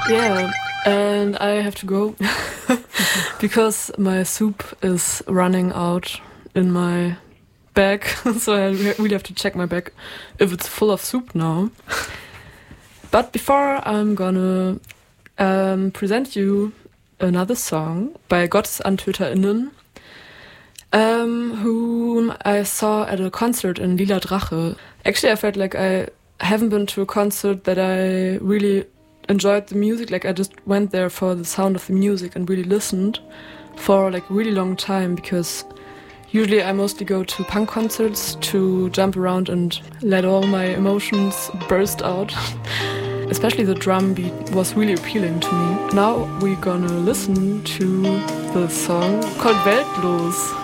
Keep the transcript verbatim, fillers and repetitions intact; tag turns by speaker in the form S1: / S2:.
S1: Yeah, and I have to go because my soup is running out in my bag, so I really have to check my bag if it's full of soup now. But before, I'm gonna um, present you another song by GottesantöterInnen, um, whom I saw at a concert in Lila Drache. Actually, I felt like I haven't been to a concert that I really enjoyed the music. Like, I just went there for the sound of the music and really listened for like a really long time, because usually I mostly go to punk concerts to jump around and let all my emotions burst out. Especially the drum beat was really appealing to me. Now we're gonna listen to the song called Weltlos.